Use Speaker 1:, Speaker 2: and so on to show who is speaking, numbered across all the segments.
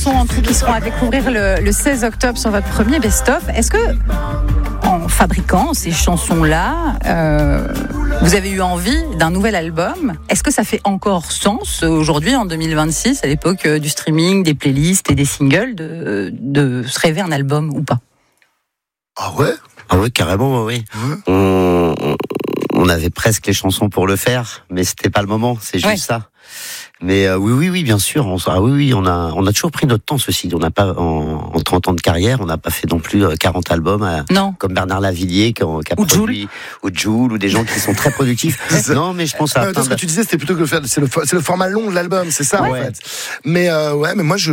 Speaker 1: En tout qui seront à découvrir le 16 octobre sur votre premier best-of. Est-ce que, en fabriquant ces chansons-là, vous avez eu envie d'un nouvel album? Est-ce que ça fait encore sens aujourd'hui, en 2026, à l'époque du streaming, des playlists et des singles, de se rêver un album ou pas?
Speaker 2: Ah ouais?
Speaker 3: Ah oui, carrément, oui. On avait presque les chansons pour le faire, mais c'était pas le moment, c'est juste ça. Mais oui, bien sûr. On a toujours pris notre temps, ceci. On n'a pas, en 30 ans de carrière, on n'a pas fait non plus 40 albums comme Bernard Lavillier qui a produit, ou Jul, ou des gens qui sont très productifs. Non, mais je pense à...
Speaker 2: ce que tu disais, c'était plutôt que c'est le format long de l'album, c'est ça, en fait. Mais mais moi,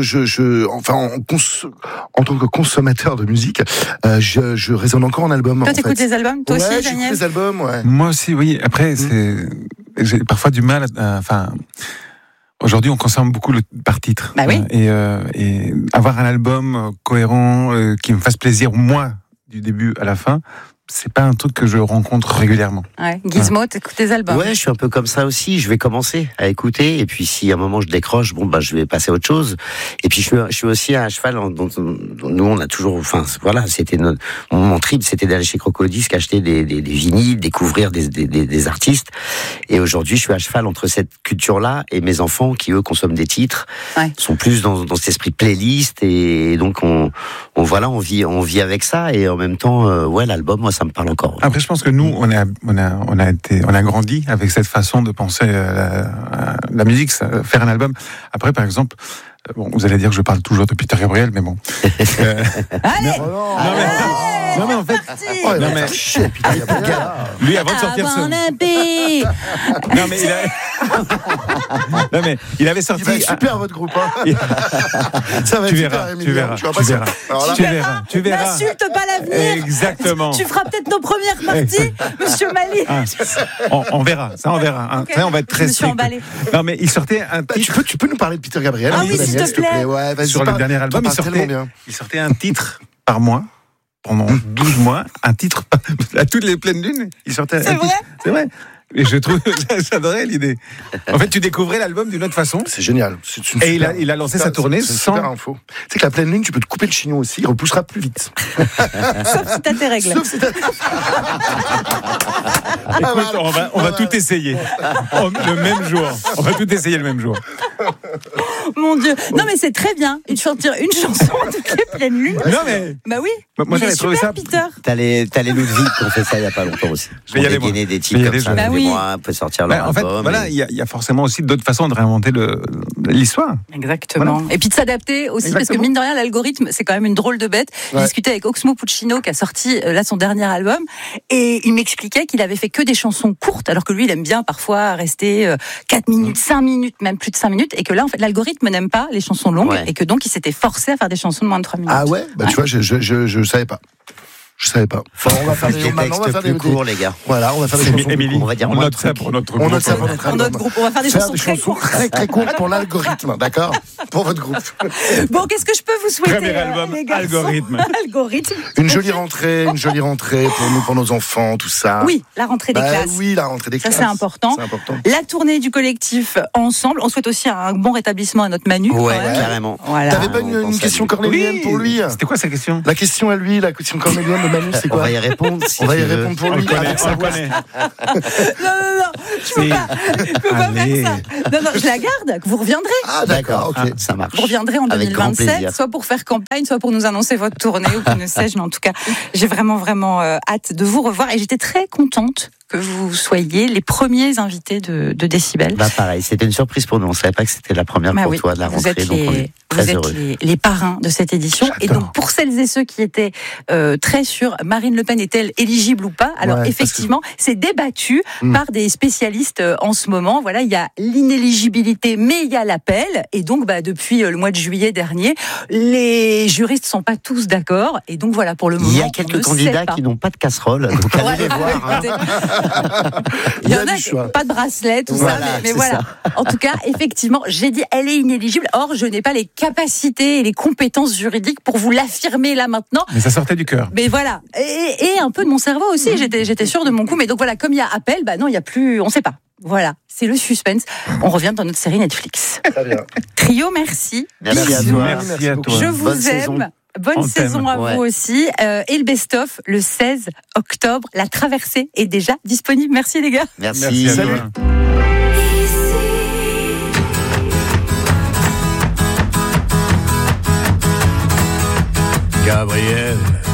Speaker 2: en tant que consommateur de musique, je résonne encore en album.
Speaker 1: Toi, t'écoutes les albums? Toi aussi,
Speaker 2: j'écoute les albums, ouais.
Speaker 4: Moi aussi, oui. Après, j'ai parfois du mal aujourd'hui, on consomme beaucoup par titre.
Speaker 1: Bah oui.
Speaker 4: Et avoir un album cohérent qui me fasse plaisir, moi, du début à la fin, c'est pas un truc que je rencontre régulièrement.
Speaker 1: Ouais. Gizmo, t'écoutes tes albums?
Speaker 3: Ouais, je suis un peu comme ça aussi. Je vais commencer à écouter, et puis si à un moment je décroche, je vais passer à autre chose. Et puis je suis aussi à cheval. Nous, on a toujours, c'était mon trip, c'était d'aller chez Crocodisc, acheter des vinyles, découvrir des artistes. Et aujourd'hui, je suis à cheval entre cette culture-là et mes enfants qui eux consomment des titres, sont plus dans cet esprit playlist, et donc on vit avec ça, et en même temps, l'album, moi, ça me parle encore.
Speaker 4: Après, je pense que nous, on a grandi avec cette façon de penser la musique, faire un album. Après, par exemple, vous allez dire que je parle toujours de Peter Gabriel, mais bon.
Speaker 1: Allez,
Speaker 4: non mais en fait, lui avant de sortir il avait sorti.
Speaker 2: Il va être super votre groupe. Ça va être super, Emilien.
Speaker 4: Tu verras.
Speaker 1: N'insulte pas l'avenir.
Speaker 4: Exactement.
Speaker 1: Tu feras peut-être nos premières parties, Monsieur Mali.
Speaker 4: On verra. Okay. On va être très strict. Non mais il sortait un titre.
Speaker 2: Tu peux nous parler de Peter Gabriel?
Speaker 1: Ah oui, s'il te plaît.
Speaker 2: Ouais, vas-y.
Speaker 4: Sur le dernier album, il sortait un titre par mois. Pendant 12 mois, un titre à toutes les pleines lunes, il sortait. C'est vrai. Et je trouve, j'adorais l'idée. En fait, tu découvrais l'album d'une autre façon.
Speaker 2: C'est génial.
Speaker 4: Et il a lancé sa tournée sans.
Speaker 2: Super info. C'est que la pleine lune, tu peux te couper le chignon aussi, il repoussera plus vite.
Speaker 1: Sauf si t'as tes règles.
Speaker 4: Écoute, on va tout essayer. Le même jour. On va tout essayer le même jour.
Speaker 1: Mon Dieu. Non, mais c'est très bien. Une chanson toutes les pleines lunes.
Speaker 4: Non, mais.
Speaker 1: Bah oui.
Speaker 4: Moi, j'avais trouvé ça.
Speaker 1: Peter.
Speaker 3: T'as les Ludwig qui ont fait ça il y a pas longtemps aussi.
Speaker 4: Il y a
Speaker 3: des titres comme ça. On peut sortir leur album.
Speaker 4: En fait, il y a forcément aussi d'autres façons de réinventer l'histoire.
Speaker 1: Exactement. Voilà. Et puis de s'adapter aussi, parce que mine de rien, l'algorithme, c'est quand même une drôle de bête. J'ai discuté avec Oxmo Puccino, qui a sorti son dernier album, et il m'expliquait qu'il avait fait que des chansons courtes, alors que lui, il aime bien parfois rester 4 minutes, 5 minutes, même plus de 5 minutes, et que là, en fait, l'algorithme n'aime pas les chansons longues, et que donc, il s'était forcé à faire des chansons de moins de 3 minutes.
Speaker 2: Ah ouais? Tu vois, je savais pas. Je savais pas.
Speaker 3: On va faire des textes plus courts, les gars.
Speaker 2: Voilà, on va faire des chansons.
Speaker 4: Émilie,
Speaker 3: on va dire
Speaker 4: on note ça pour notre groupe.
Speaker 1: Notre groupe, on va faire des chansons très courtes.
Speaker 2: Très courtes pour l'algorithme, d'accord? Pour votre groupe.
Speaker 1: Bon, qu'est-ce que je peux vous souhaiter?
Speaker 4: Premier album,
Speaker 1: les garçons?
Speaker 4: Algorithme.
Speaker 2: Une jolie rentrée pour nous, pour nos enfants, tout ça.
Speaker 1: Oui, la rentrée des classes.
Speaker 2: Oui, la rentrée des classes.
Speaker 1: Ça, c'est important. La tournée du collectif Ensemble. On souhaite aussi un bon rétablissement à notre Manu.
Speaker 3: Ouais, carrément.
Speaker 1: Voilà.
Speaker 2: T'avais pas une question cornélienne pour lui?
Speaker 4: C'était quoi sa question?
Speaker 2: La question à lui, la question cornélienne de Manu, c'est quoi?
Speaker 3: On va y répondre.
Speaker 2: On va y répondre pour lui.
Speaker 4: On le connaît.
Speaker 1: Non, je peux pas faire ça. Non, je la garde, vous reviendrez.
Speaker 2: Ah, d'accord, ok, ça marche.
Speaker 1: Vous reviendrez en 2027, soit pour faire campagne, soit pour nous annoncer votre tournée, ou que ne sais-je, mais en tout cas, j'ai vraiment hâte de vous revoir, et j'étais très contente que vous soyez les premiers invités de Décibel.
Speaker 3: Pareil, c'était une surprise pour nous. On ne savait pas que c'était la première pour toi de la rentrée. Vous êtes les parrains de cette édition. J'adore. Et donc, pour celles et ceux qui étaient très sûrs, Marine Le Pen est-elle éligible ou pas? Alors, effectivement, c'est débattu par des spécialistes en ce moment. Voilà, il y a l'inéligibilité, mais il y a l'appel. Et donc, depuis le mois de juillet dernier, les juristes ne sont pas tous d'accord. Et donc, voilà, pour le moment, il y a quelques candidats qui n'ont pas de casserole. Donc, allez les voir.
Speaker 1: Il y en a pas de bracelet, tout ça, mais voilà. En tout cas, effectivement, j'ai dit elle est inéligible. Or, je n'ai pas les capacités et les compétences juridiques pour vous l'affirmer là maintenant.
Speaker 4: Mais ça sortait du cœur.
Speaker 1: Mais voilà, et un peu de mon cerveau aussi. J'étais sûre de mon coup. Mais donc voilà, comme il y a appel, non, il y a plus, on sait pas. Voilà, c'est le suspense. On revient dans notre série Netflix.
Speaker 2: Très bien.
Speaker 1: Trio, merci.
Speaker 3: Merci à toi.
Speaker 4: Merci à toi.
Speaker 1: Je vous
Speaker 3: Bonne
Speaker 1: aime.
Speaker 3: saison.
Speaker 1: Bonne saison à
Speaker 3: Ouais.
Speaker 1: vous aussi. Et le best-of, le 16 octobre, la traversée est déjà disponible. Merci les gars.
Speaker 3: Merci.
Speaker 4: à
Speaker 2: Salut.
Speaker 4: toi.
Speaker 5: Gabriel.